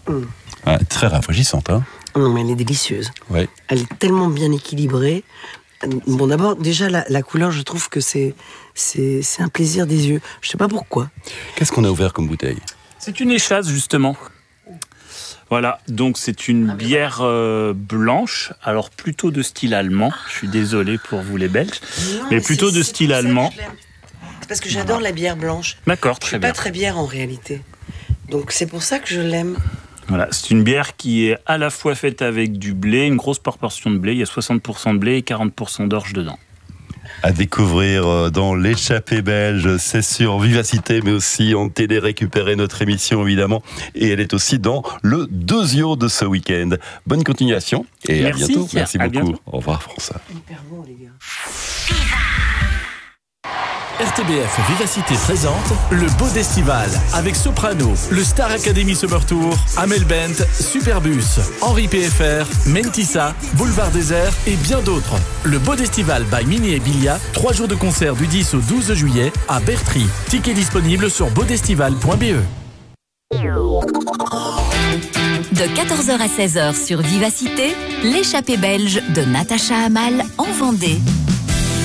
Très rafraîchissante, hein. Non, mais elle est délicieuse. Ouais. Elle est tellement bien équilibrée. Bon, d'abord, déjà, la couleur, je trouve que c'est un plaisir des yeux. Je sais pas pourquoi. Qu'est-ce qu'on a ouvert comme bouteille? C'est une échasse, justement. Voilà, donc c'est une bière blanche, alors plutôt de style allemand. Je suis désolé pour vous les Belges, mais plutôt de style allemand. C'est parce que j'adore la bière blanche. D'accord, Je très suis bien. pas très bière en réalité. Donc c'est pour ça que je l'aime. Voilà, c'est une bière qui est à la fois faite avec du blé, une grosse proportion de blé. Il y a 60% de blé et 40% d'orge dedans. À découvrir dans l'échappée belge, c'est sur Vivacité, mais aussi en télé. Récupérer notre émission évidemment, et elle est aussi dans le deuxième de ce week-end. Bonne continuation et Merci. à bientôt. Merci À beaucoup. bientôt. Au revoir François. Hyper bon les gars. RTBF Vivacité présente le Beau d'Estival avec Soprano, le Star Academy Summer Tour, Amel Bent, Superbus, Henri PFR, Mentissa, Boulevard Désert et bien d'autres. Le Beau d'Estival by Mini et Bilia, 3 jours de concert du 10 au 12 juillet à Bertry. Ticket disponible sur beaudestival.be. De 14h à 16h sur Vivacité, l'échappée belge de Natacha Amal en Vendée.